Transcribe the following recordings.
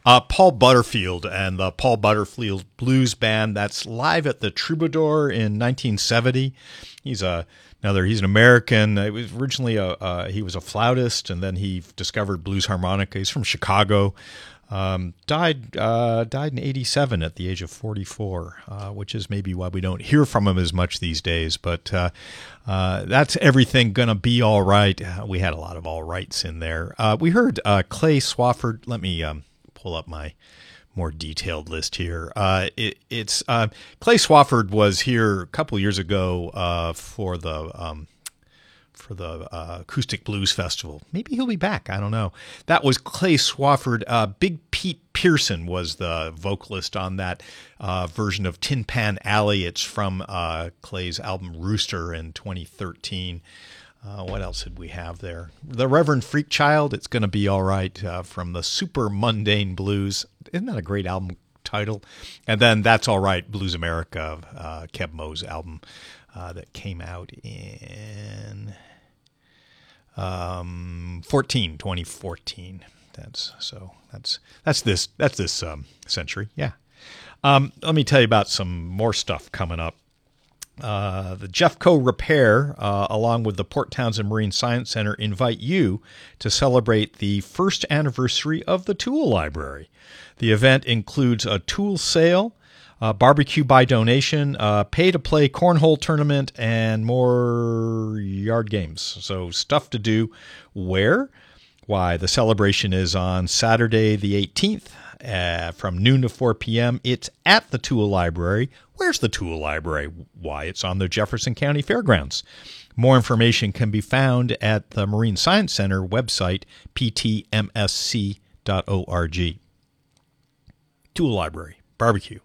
Paul Butterfield and the Paul Butterfield Blues Band. That's live at the Troubadour in 1970. He's an American. He was originally he was a flautist, and then he discovered blues harmonica. He's from Chicago. Died in 87 at the age of 44, which is maybe why we don't hear from him as much these days. But that's Everything Gonna Be All Right. We had a lot of all rights in there. We heard Clay Swafford. Let me pull up my more detailed list here. It's Clay Swafford was here a couple years ago for the Acoustic Blues Festival. Maybe he'll be back. I don't know. That was Clay Swafford. Big Pete Pearson was the vocalist on that version of Tin Pan Alley. It's from Clay's album Rooster in 2013. What else did we have there? The Reverend Freakchild, It's Gonna Be All Right, from the Super Mundane Blues. Isn't that a great album title? And then That's All Right, Blues America, Keb Mo's album that came out in 2014. That's this century. Yeah. Let me tell you about some more stuff coming up. The Jeffco Repair, along with the Port Townsend Marine Science Center, invite you to celebrate the first anniversary of the Tool Library. The event includes a tool sale, barbecue by donation, pay-to-play cornhole tournament, and more yard games. So stuff to do. Where? Why, the celebration is on Saturday the 18th from noon to 4 p.m. It's at the Tool Library. Where's the Tool Library? Why, it's on the Jefferson County Fairgrounds. More information can be found at the Marine Science Center website, ptmsc.org. Tool Library. Barbecue.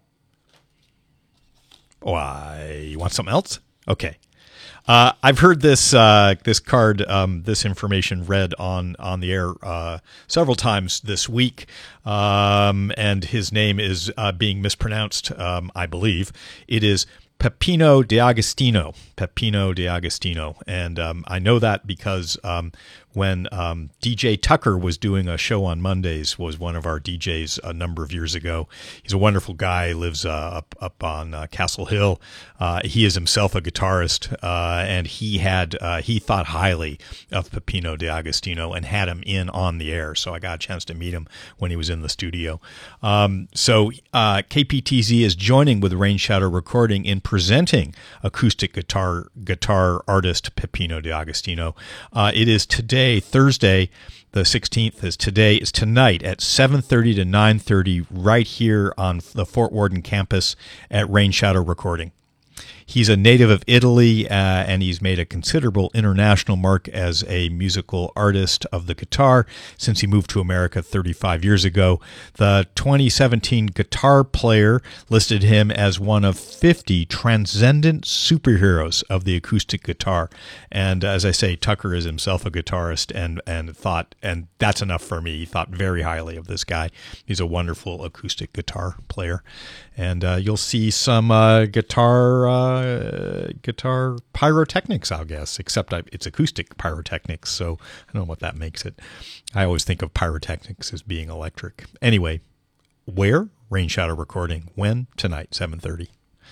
Why, you want something else? Okay. I've heard this this information read on the air several times this week, and his name is being mispronounced, I believe. It is Peppino D'Agostino. Peppino D'Agostino. And I know that because when DJ Tucker was doing a show on Mondays, was one of our DJs a number of years ago. He's a wonderful guy, lives up on Castle Hill. He is himself a guitarist, and he thought highly of Peppino D'Agostino and had him in on the air. So I got a chance to meet him when he was in the studio. So KPTZ is joining with Rain Shadow Recording in presenting acoustic guitar artist Peppino D'Agostino. It is today, Thursday, the 16th is tonight at 7:30 to 9:30 right here on the Fort Worden campus at Rain Shadow Recording. He's a native of Italy, and he's made a considerable international mark as a musical artist of the guitar since he moved to America 35 years ago. The 2017 Guitar Player listed him as one of 50 transcendent superheroes of the acoustic guitar. And as I say, Tucker is himself a guitarist and thought, and that's enough for me, he thought very highly of this guy. He's a wonderful acoustic guitar player. And you'll see some guitar pyrotechnics, I guess, except it's acoustic pyrotechnics, so I don't know what that makes it. I always think of pyrotechnics as being electric. Anyway, where? Rain Shadow Recording. When? Tonight, 7:30.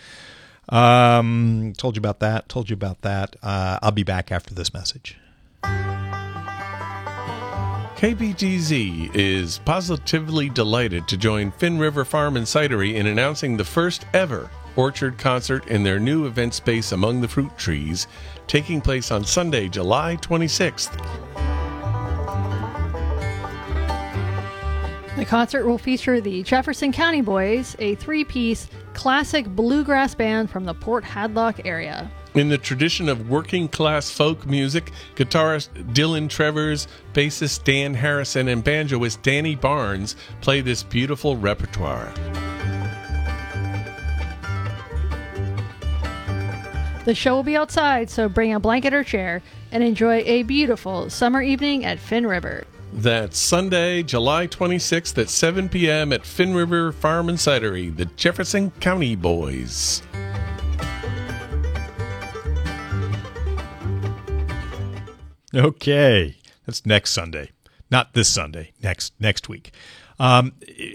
Told you about that. I'll be back after this message. KPTZ is positively delighted to join Fin River Farm and Cidery in announcing the first ever orchard concert in their new event space Among the Fruit Trees, taking place on Sunday, July 26th. The concert will feature the Jefferson County Boys, a three-piece classic bluegrass band from the Port Hadlock area. In the tradition of working-class folk music, guitarist Dylan Trevors, bassist Dan Harrison, and banjoist Danny Barnes play this beautiful repertoire. The show will be outside, so bring a blanket or chair and enjoy a beautiful summer evening at Fin River. That's Sunday, July 26th at 7 p.m. at Fin River Farm and Cidery, the Jefferson County Boys. Okay, that's next Sunday. Not this Sunday, next week.